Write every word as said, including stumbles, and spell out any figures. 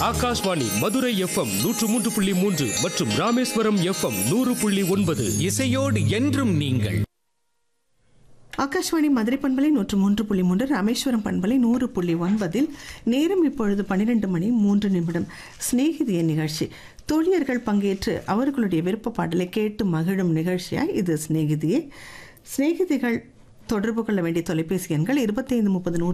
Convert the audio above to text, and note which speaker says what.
Speaker 1: Akashvani Madurai FM நூற்று மூன்று புள்ளி மூன்று மற்றும் ராமேஸ்வரம் எஃப்எம் நூறு புள்ளி ஒன்பது.
Speaker 2: இசையோடு என்றும் நீங்கள்.
Speaker 3: ஆகாஷ்வாணி மதுரை பண்பலை நூற்று மூன்று புள்ளி மூன்று, ராமேஸ்வரம் பண்பலை நூறு புள்ளி ஒன்பதில் நேரம் இப்பொழுது பன்னிரெண்டு மணி மூன்று நிமிடம். சிநேகிதிய நிகழ்ச்சி தோழியர்கள் பங்கேற்று அவர்களுடைய விருப்ப பாடலை கேட்டு மகிழும் நிகழ்ச்சியாய் இது சிநேகிதியே. சிநேகிதிகள் தொடர்பு கொள்ள வேண்டிய தொலைபேசி எண்கள் இருபத்தைந்து முப்பது நூற்று